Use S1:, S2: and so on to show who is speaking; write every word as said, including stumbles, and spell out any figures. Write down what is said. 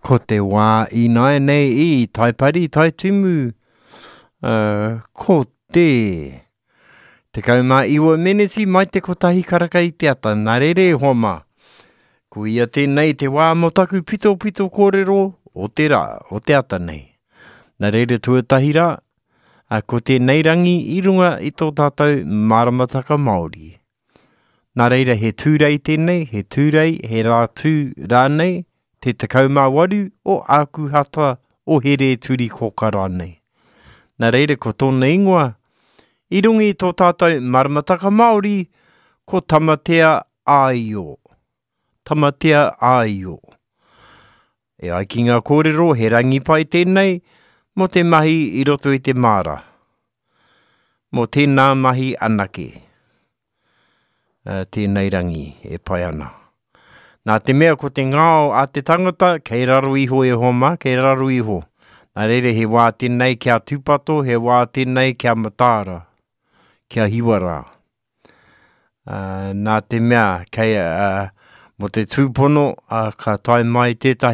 S1: Ko te wā I nai nei I tai pari tai timu. Uh, ko te. Te kaumā iwa meneti mai te kotahi karaka I te ata. Nā rere homa. Ko ia tēnei te wā motaku pito pito kōrero o te rā, o te ata nei. Nā rere tuatahi rā. Uh, ko tēnei rangi I runga I tō tātou māramataka Māori. Nā reira he tūrei tēnei, he tūrei, he rā tū rānei, te tekau mā waru o āku hata o here turi koka rānei. Nā reira ko tōna ingoa, I rungi tō tātou māramataka Māori, ko tamatea āio. Tamatea āio. E ai ki ngā kōrero, he rangi pai tēnei, mo te mahi I roto I te māra. Mo tēnā mahi anake. Uh, tēnei rangi e pai ana. Nā te mea ko te ngāo a te tangata, kei raro iho e homa, kei raro iho. Nā reire he wā tēnei kia tūpato, he wā tēnei kia matāra, kia hiwara. Uh, nā te mea, kei, uh, mo te tūpono, uh, ka tai mai tētahi